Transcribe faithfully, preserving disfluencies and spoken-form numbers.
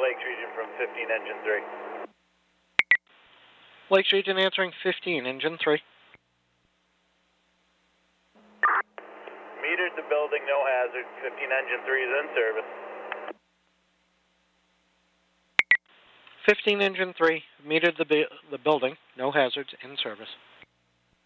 Lakes Region from fifteen, engine three. Lakes Region answering fifteen, engine three. Metered the building, no hazard. fifteen, engine three is in service. fifteen, engine three, metered the, the building, no hazards, in service.